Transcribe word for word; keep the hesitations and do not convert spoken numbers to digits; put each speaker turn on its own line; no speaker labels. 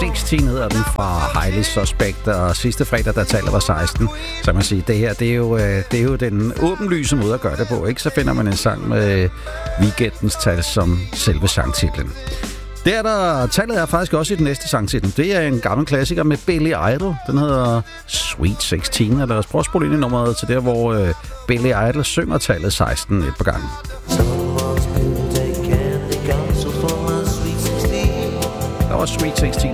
seksten hedder den, fra Highly Suspect, og sidste fredag, der tallet var seksten. Så man siger, det her, det er, jo, det er jo den åbenlyse måde at gøre det på, ikke? Så finder man en sang med weekendens tal som selve sangtitlen. Det er der, tallet er faktisk også i den næste sangtitel. Det er en gammel klassiker med Billy Idol. Den hedder Sweet seksten, og lad os prøve at spole ind i nummeret til der, hvor uh, Billy Idol synger tallet seksten et par gange. Der var Sweet seksten.